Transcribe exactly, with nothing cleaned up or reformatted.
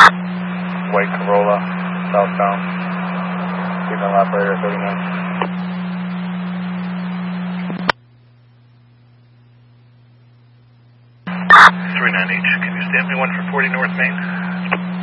White Corolla, southbound. Female operator, thirty-nine. three nine H, can you stand me one for forty North Main?